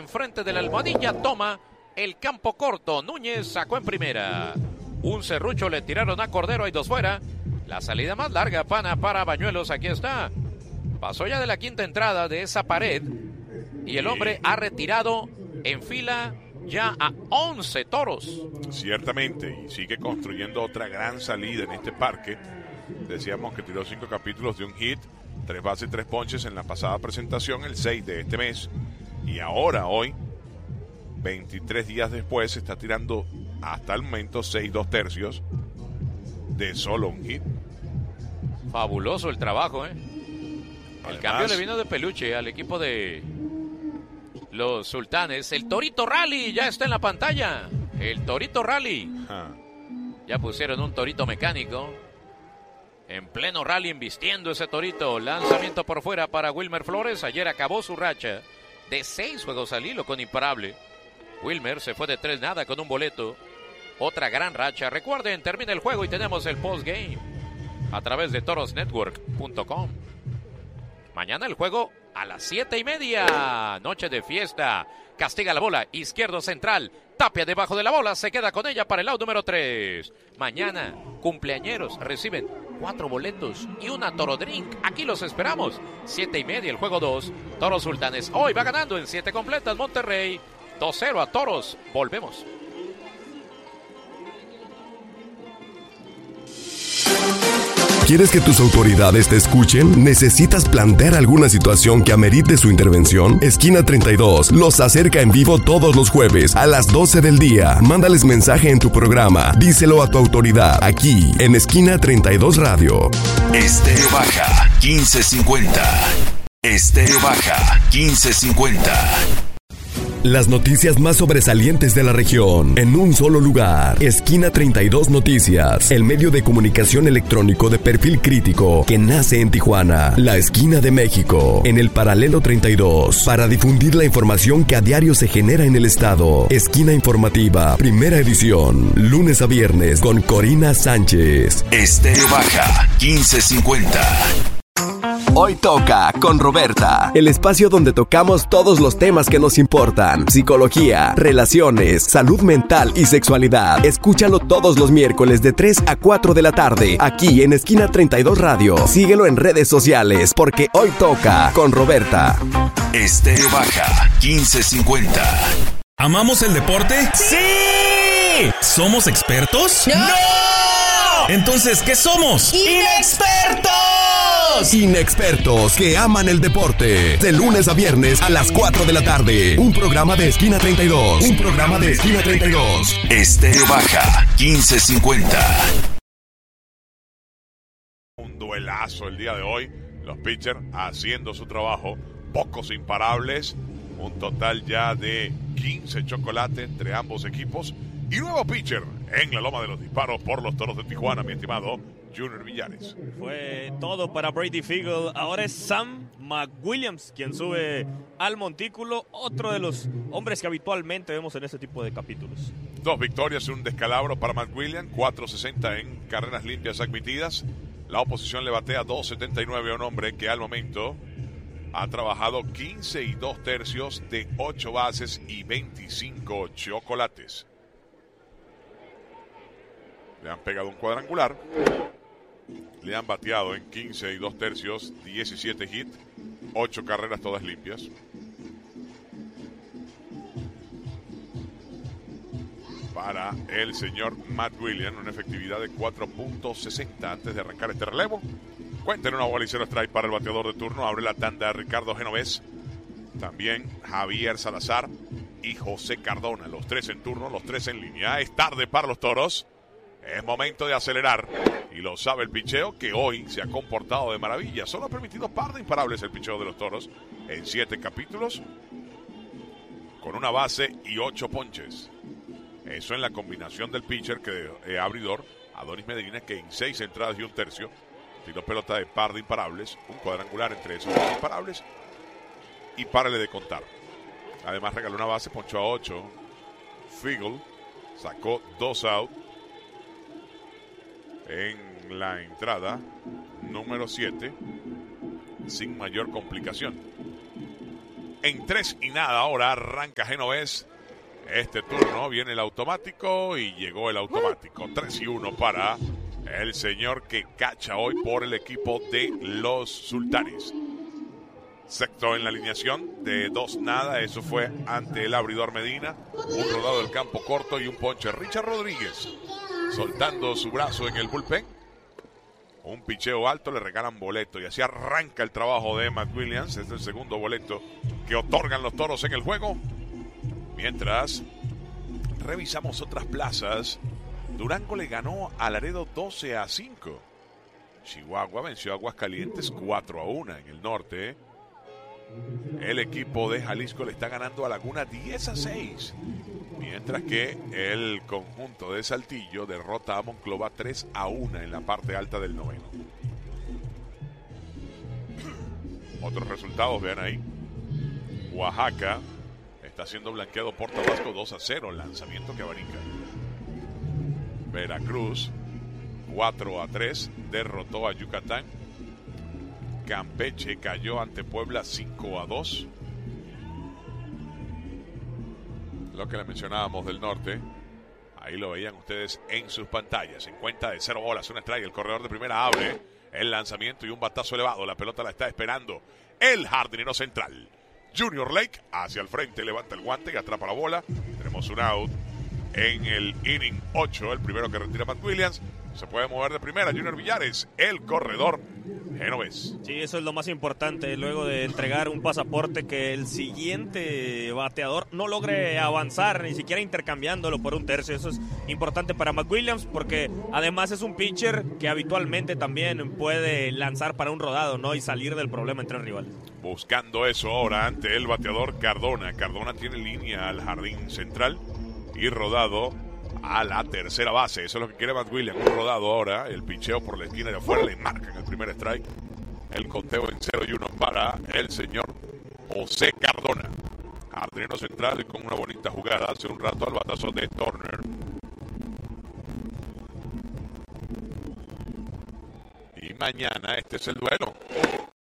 enfrente de la almohadilla, toma el campo corto. Núñez sacó en primera. Un serrucho le tiraron a Cordero, hay 2 fuera. La salida más larga, pana, para Bañuelos, aquí está. Pasó ya de la quinta entrada de esa pared y el hombre ha retirado en fila ya a 11 toros. Ciertamente, y sigue construyendo otra gran salida en este parque. Decíamos que tiró 5 capítulos de un hit, 3 bases, 3 ponches en la pasada presentación, el 6 de este mes. Y ahora, hoy, 23 días después, está tirando hasta el momento 6 2/3 de solo un hit. Fabuloso el trabajo, ¿eh? Además, el cambio le vino de peluche al equipo de los Sultanes. El Torito Rally ya está en la pantalla. El Torito Rally. Ya pusieron un torito mecánico. En pleno rally, embistiendo ese torito. Lanzamiento por fuera para Wilmer Flores. Ayer acabó su racha de 6 juegos al hilo con imparable. Wilmer se fue de 3-0 con un boleto. Otra gran racha. Recuerden, termina el juego y tenemos el postgame a través de torosnetwork.com. Mañana el juego a las 7:30. Noche de fiesta. Castiga la bola. Izquierdo central. Tapia debajo de la bola. Se queda con ella para el out número 3. Mañana, cumpleañeros reciben 4 boletos y una Toro Drink. Aquí los esperamos. 7:30 el juego 2. Toros Sultanes. Hoy va ganando en 7 completas Monterrey. 2-0 a Toros. Volvemos. ¿Quieres que tus autoridades te escuchen? ¿Necesitas plantear alguna situación que amerite su intervención? Esquina 32 los acerca en vivo todos los jueves a las 12 del día. Mándales mensaje en tu programa. Díselo a tu autoridad aquí en Esquina 32 Radio. Estéreo Baja 1550. Estéreo Baja 1550. Las noticias más sobresalientes de la región en un solo lugar. Esquina 32 Noticias, el medio de comunicación electrónico de perfil crítico que nace en Tijuana, la esquina de México, en el paralelo 32, para difundir la información que a diario se genera en el estado. Esquina informativa, primera edición, lunes a viernes con Corina Sánchez. Estéreo Baja 1550. Hoy toca con Roberta, el espacio donde tocamos todos los temas que nos importan: psicología, relaciones, salud mental y sexualidad. Escúchalo todos los miércoles de 3 a 4 de la tarde, aquí en Esquina 32 Radio. Síguelo en redes sociales, porque hoy toca con Roberta. Estéreo Baja 1550. ¿Amamos el deporte? ¡Sí! ¿Somos expertos? ¡No! Entonces, ¿qué somos? ¡Inexpertos! Inexpertos que aman el deporte. De lunes a viernes a las 4 de la tarde. Un programa de Esquina 32. Un programa de Esquina 32. Estéreo Baja 1550. Un duelazo el día de hoy. Los pitchers haciendo su trabajo. Pocos imparables. Un total ya de 15 chocolates entre ambos equipos. Y nuevo pitcher en la loma de los disparos por los Toros de Tijuana, mi estimado Junior Villares. Fue todo para Brady Fiegel. Ahora es Sam McWilliams quien sube al montículo. Otro de los hombres que habitualmente vemos en este tipo de capítulos. 2 victorias y un descalabro para McWilliams. 4.60 en carreras limpias admitidas. La oposición le batea 2.79 a un hombre que al momento ha trabajado 15 2/3 de 8 bases y 25 chocolates. Le han pegado un cuadrangular. Le han bateado en 15 2/3, 17 hits, 8 carreras todas limpias. Para el señor Matt Williams, una efectividad de 4.60 antes de arrancar este relevo. Cuenten una bola y 0 strike para el bateador de turno. Abre la tanda Ricardo Genovés. También Javier Salazar y José Cardona. Los 3 en turno, los 3 en línea. Es tarde para los Toros. Es momento de acelerar. Y lo sabe el picheo, que hoy se ha comportado de maravilla. Solo ha permitido par de imparables el picheo de los Toros en 7 capítulos. Con una base y 8 ponches. Eso en la combinación del pitcher que abridor, Adonis Medina, que en 6 entradas y 1/3 tiró pelota de par de imparables. Un cuadrangular entre esos 2 imparables. Y párale de contar. Además regaló una base, ponchó a 8. Fiegel sacó 2 out en la entrada número 7 sin mayor complicación. en 3-0. Ahora arranca Genovés. Este turno viene el automático y llegó el automático. 3-1 para el señor que cacha hoy por el equipo de los Sultanes. Sexto en la alineación de 2-0. Eso fue ante el abridor Medina. Un rodado del campo corto y un ponche. Richard Rodríguez soltando su brazo en el bullpen. Un picheo alto, le regalan boleto y así arranca el trabajo de Matt Williams. Es el segundo boleto que otorgan los Toros en el juego. Mientras revisamos otras plazas, Durango le ganó a Laredo 12-5. Chihuahua venció a Aguascalientes 4-1 en el norte. El equipo de Jalisco le está ganando a Laguna 10-6. Mientras que el conjunto de Saltillo derrota a Monclova 3-1 en la parte alta del noveno. Otros resultados, vean ahí. Oaxaca está siendo blanqueado por Tabasco 2-0. Lanzamiento que abanica. Veracruz 4-3 derrotó a Yucatán. Campeche cayó ante Puebla 5-2. Lo que le mencionábamos del norte, ahí lo veían ustedes en sus pantallas. En cuenta de 0 bolas, una strike. El corredor de primera abre el lanzamiento y un batazo elevado. La pelota la está esperando el jardinero central, Junior Lake. Hacia el frente, levanta el guante y atrapa la bola. Tenemos un out en el inning 8. El primero que retira Matt Williams. Se puede mover de primera Junior Villares, el corredor genovés. Sí, eso es lo más importante, luego de entregar un pasaporte, que el siguiente bateador no logre avanzar, ni siquiera intercambiándolo por un tercio. Eso es importante para Matt Williams, porque además es un pitcher que habitualmente también puede lanzar para un rodado, ¿no? Y salir del problema entre rivales. Buscando eso ahora ante el bateador Cardona. Cardona tiene línea al jardín central y rodado a la tercera base. Eso es lo que quiere Matt Williams. Un rodado ahora. El picheo por la esquina de afuera. Le marcan el primer strike. El conteo en 0-1 para el señor José Cardona. Jardinero central con una bonita jugada hace un rato al batazo de Turner. Y mañana este es el duelo.